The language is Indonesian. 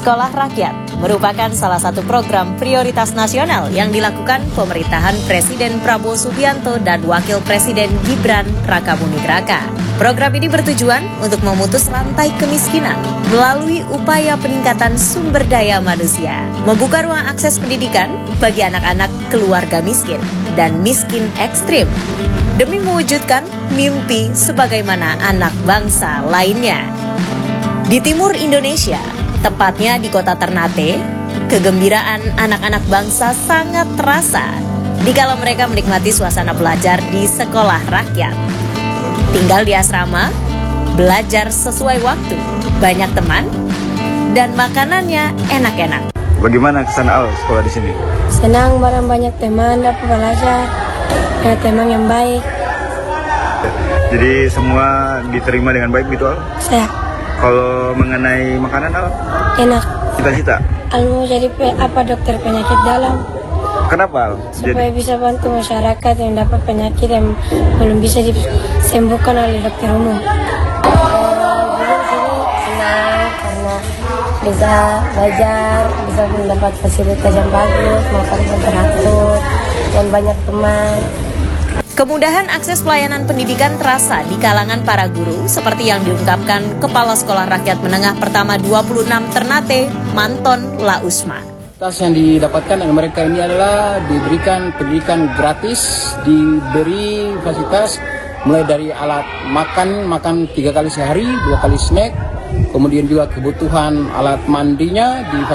Sekolah Rakyat merupakan salah satu program prioritas nasional yang dilakukan pemerintahan Presiden Prabowo Subianto dan Wakil Presiden Gibran Rakabuming Raka. Program ini bertujuan untuk memutus rantai kemiskinan melalui upaya peningkatan sumber daya manusia, membuka ruang akses pendidikan bagi anak-anak keluarga miskin dan miskin ekstrim, demi mewujudkan mimpi sebagaimana anak bangsa lainnya. Di timur Indonesia, tepatnya di kota Ternate, kegembiraan anak-anak bangsa sangat terasa dikala mereka menikmati suasana belajar di sekolah rakyat. Tinggal di asrama, belajar sesuai waktu, banyak teman, dan makanannya enak-enak. Bagaimana kesan Al sekolah di sini? Senang, barang banyak teman, dapat belajar, ada teman yang baik. Jadi semua diterima dengan baik gitu Al? Saya Kalau mengenai makanan Al? enak. Cita-cita? Al mau jadi dokter penyakit dalam, Kenapa Al? supaya bisa bantu masyarakat yang dapat penyakit yang belum bisa disembuhkan oleh dokter umum. Di sini senang karena bisa belajar, bisa mendapat fasilitas yang bagus, makan yang teratur, dan banyak teman. Kemudahan akses pelayanan pendidikan terasa di kalangan para guru, seperti yang diungkapkan Kepala Sekolah Rakyat Menengah Pertama 26 Ternate, Manton Lausma. Fasilitas yang didapatkan oleh mereka ini adalah diberikan pendidikan gratis, diberi fasilitas mulai dari alat makan 3 kali sehari, 2 kali snack, kemudian juga kebutuhan alat mandinya